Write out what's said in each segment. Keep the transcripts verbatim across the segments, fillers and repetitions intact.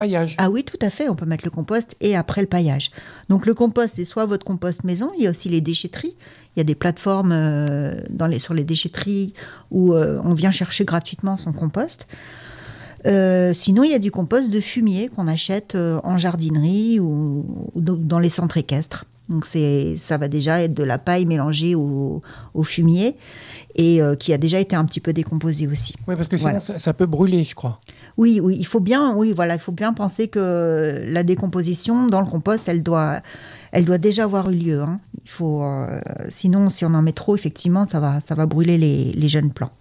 paillage. Ah oui, tout à fait, on peut mettre le compost et après le paillage. Donc le compost, c'est soit votre compost maison, il y a aussi les déchetteries. Il y a des plateformes euh, dans les, sur les déchetteries où euh, on vient chercher gratuitement son compost. Euh, sinon, il y a du compost de fumier qu'on achète euh, en jardinerie ou, ou dans les centres équestres. Donc c'est, ça va déjà être de la paille mélangée au, au fumier et euh, qui a déjà été un petit peu décomposé aussi. Oui, parce que sinon Voilà. ça, ça peut brûler, je crois. Oui, oui, il faut bien, oui, voilà, il faut bien penser que la décomposition dans le compost, elle doit, elle doit déjà avoir eu lieu. Hein. Il faut, euh, sinon, si on en met trop, effectivement, ça va, ça va brûler les, les jeunes plants.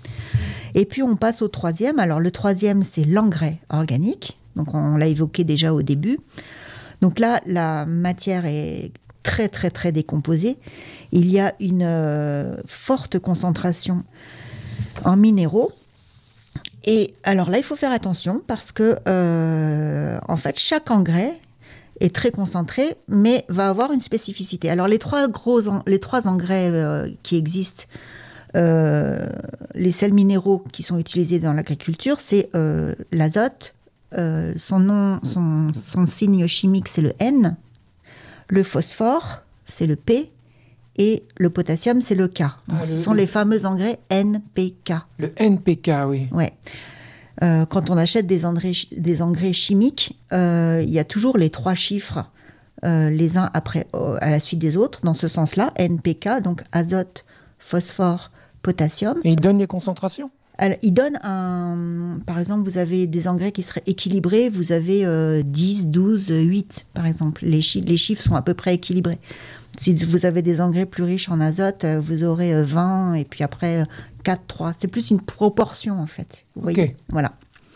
Et puis on passe au troisième. Alors le troisième, c'est l'engrais organique. Donc on l'a évoqué déjà au début. Donc là, la matière est très très très décomposée. Il y a une euh, forte concentration en minéraux. Et alors là, il faut faire attention parce que euh, en fait, chaque engrais est très concentré, mais va avoir une spécificité. Alors les trois gros, les trois engrais euh, qui existent. Euh, les sels minéraux qui sont utilisés dans l'agriculture, c'est euh, l'azote, euh, son, nom, son, son signe chimique c'est le N, le phosphore c'est le P et le potassium c'est le K. Donc, ah, ce le, sont le... les fameux engrais N P K. Le N P K, oui. Ouais. Euh, quand on achète des engrais, des engrais chimiques, euh, il y a toujours les trois chiffres euh, les uns après, euh, à la suite des autres, dans ce sens-là, N P K, donc azote, phosphore, potassium. Et il donne des concentrations ? Alors, il donne un... Par exemple, vous avez des engrais qui seraient équilibrés, vous avez euh, dix, douze, huit, par exemple. Les, chi- les chiffres sont à peu près équilibrés. Si vous avez des engrais plus riches en azote, vous aurez vingt, et puis après quatre, trois. C'est plus une proportion, en fait. Vous voyez ? Okay. Voilà.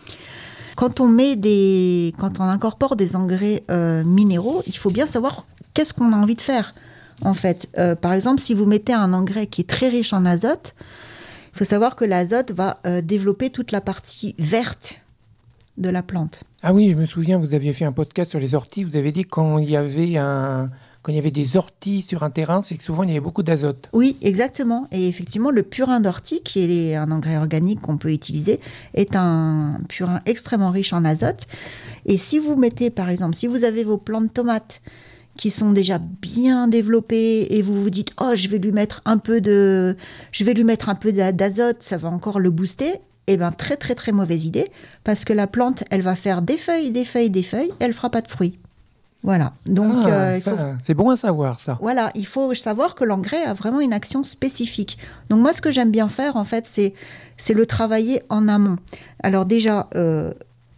Quand on met des... Quand on incorpore des engrais euh, minéraux, il faut bien savoir qu'est-ce qu'on a envie de faire. En fait, euh, par exemple, si vous mettez un engrais qui est très riche en azote, il faut savoir que l'azote va euh, développer toute la partie verte de la plante. Ah oui, je me souviens, vous aviez fait un podcast sur les orties. Vous avez dit quand il y avait un, quand il y avait des orties sur un terrain, c'est que souvent il y avait beaucoup d'azote. Oui, exactement. Et effectivement, le purin d'ortie, qui est un engrais organique qu'on peut utiliser, est un purin extrêmement riche en azote. Et si vous mettez, par exemple, si vous avez vos plants de tomates qui sont déjà bien développés et vous vous dites « Oh, je vais lui mettre un peu de, je vais lui mettre un peu d'azote, ça va encore le booster », eh bien, très, très, très mauvaise idée, parce que la plante, elle va faire des feuilles, des feuilles, des feuilles, et elle ne fera pas de fruits. Voilà. Donc, ah, euh, il ça, faut... c'est bon à savoir, ça. Voilà, il faut savoir que l'engrais a vraiment une action spécifique. Donc, moi, ce que j'aime bien faire, en fait, c'est, c'est le travailler en amont. Alors déjà, euh,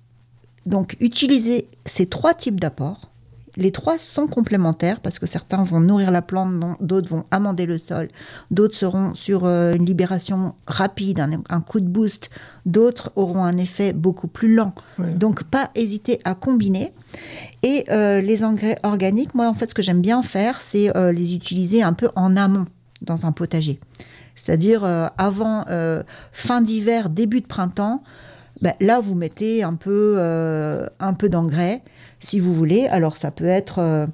donc, utiliser ces trois types d'apports. Les trois sont complémentaires parce que certains vont nourrir la plante, d'autres vont amender le sol, d'autres seront sur une libération rapide, un, un coup de boost, d'autres auront un effet beaucoup plus lent. Oui. Donc, pas hésiter à combiner. Et euh, les engrais organiques, moi, en fait, ce que j'aime bien faire, c'est euh, les utiliser un peu en amont dans un potager. C'est-à-dire euh, avant euh, fin d'hiver, début de printemps, ben, là, vous mettez un peu, euh, un peu d'engrais. Si vous voulez, alors ça peut être euh,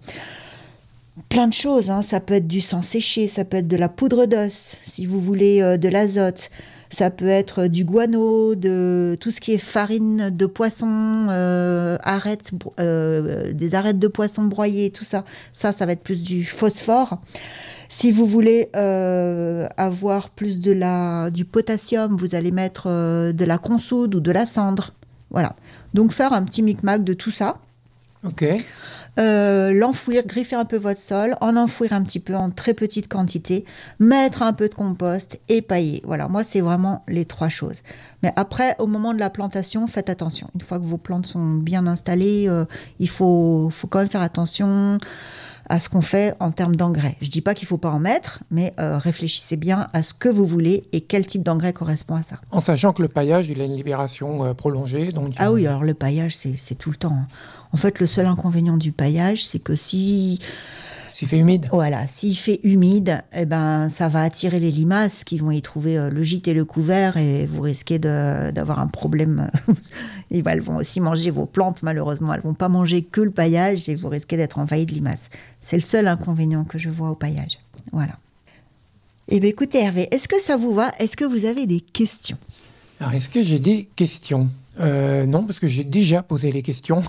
plein de choses, hein. Ça peut être du sang séché, ça peut être de la poudre d'os, si vous voulez euh, de l'azote, ça peut être du guano, de tout ce qui est farine de poisson, euh, arêtes, euh, des arêtes de poisson broyées, tout ça, ça, ça va être plus du phosphore. Si vous voulez euh, avoir plus de la, du potassium, vous allez mettre euh, de la consoude ou de la cendre. Voilà. Donc faire un petit micmac de tout ça. Ok. Euh, l'enfouir, griffer un peu votre sol, en enfouir un petit peu en très petite quantité, mettre un peu de compost et pailler. Voilà, moi c'est vraiment les trois choses. Mais après, au moment de la plantation, faites attention. Une fois que vos plantes sont bien installées, euh, il faut, faut quand même faire attention à ce qu'on fait en termes d'engrais. Je ne dis pas qu'il ne faut pas en mettre, mais euh, réfléchissez bien à ce que vous voulez et quel type d'engrais correspond à ça. En sachant que le paillage, il a une libération euh, prolongée. Donc, ah euh... oui, alors le paillage, c'est, c'est tout le temps. Hein. En fait, le seul inconvénient du paillage, c'est que si... S'il fait humide. Voilà, s'il fait humide, eh ben, ça va attirer les limaces qui vont y trouver euh, le gîte et le couvert et vous risquez de, d'avoir un problème. Et ben, elles vont aussi manger vos plantes, malheureusement. Elles ne vont pas manger que le paillage et vous risquez d'être envahi de limaces. C'est le seul inconvénient que je vois au paillage. Voilà. Eh bien, écoutez, Hervé, est-ce que ça vous va ? Est-ce que vous avez des questions ? Alors, est-ce que j'ai des questions ? Euh, non, parce que j'ai déjà posé les questions.